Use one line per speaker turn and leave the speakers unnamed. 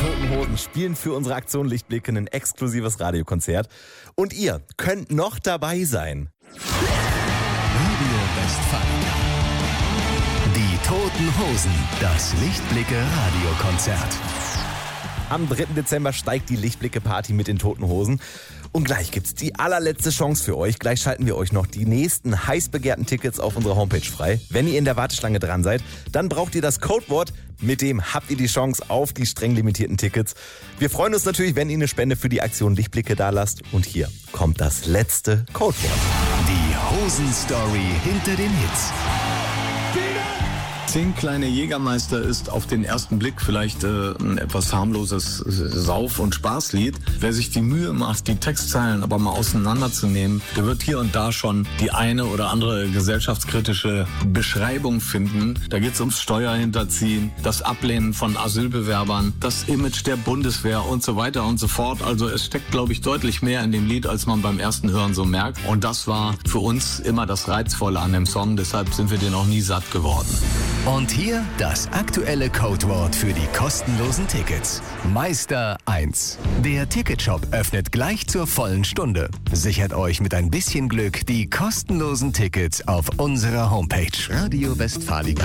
Toten Hosen spielen für unsere Aktion Lichtblicke ein exklusives Radiokonzert. Und ihr könnt noch dabei sein.
Radio Westfalen. Die Toten Hosen, das Lichtblicke Radiokonzert.
Am 3. Dezember steigt die Lichtblicke-Party mit den Toten Hosen. Und gleich gibt's die allerletzte Chance für euch. Gleich schalten wir euch noch die nächsten heiß begehrten Tickets auf unserer Homepage frei. Wenn ihr in der Warteschlange dran seid, dann braucht ihr das Codewort. Mit dem habt ihr die Chance auf die streng limitierten Tickets. Wir freuen uns natürlich, wenn ihr eine Spende für die Aktion Lichtblicke dalasst. Und hier kommt das letzte Codewort.
Die Hosen-Story hinter den Hits.
10 kleine Jägermeister ist auf den ersten Blick vielleicht ein etwas harmloses Sauf- und Spaßlied. Wer sich die Mühe macht, die Textzeilen aber mal auseinanderzunehmen, der wird hier und da schon die eine oder andere gesellschaftskritische Beschreibung finden. Da geht es ums Steuerhinterziehen, das Ablehnen von Asylbewerbern, das Image der Bundeswehr und so weiter und so fort. Also es steckt, glaube ich, deutlich mehr in dem Lied, als man beim ersten Hören so merkt. Und das war für uns immer das Reizvolle an dem Song. Deshalb sind wir den auch nie satt geworden.
Und hier das aktuelle Codewort für die kostenlosen Tickets. Meister 1. Der Ticketshop öffnet gleich zur vollen Stunde. Sichert euch mit ein bisschen Glück die kostenlosen Tickets auf unserer Homepage. Radio Westfalen.